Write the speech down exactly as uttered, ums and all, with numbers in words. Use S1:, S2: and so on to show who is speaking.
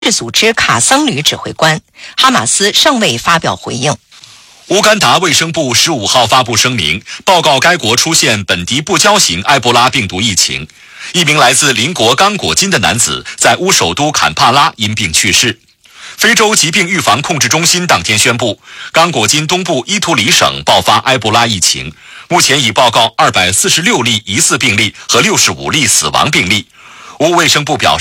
S1: 组织卡桑旅指挥官，哈马斯尚未发表回应。
S2: 乌干达卫生部十五号发布声明，报告该国出现本地不交型埃博拉病毒疫情。一名来自邻国刚果金的男子在乌首都坎帕拉因病去世。非洲疾病预防控制中心当天宣布，刚果金东部伊图里省爆发埃博拉疫情，目前已报告二百四十六例疑似病例和六十五例死亡病例。乌卫生部表示，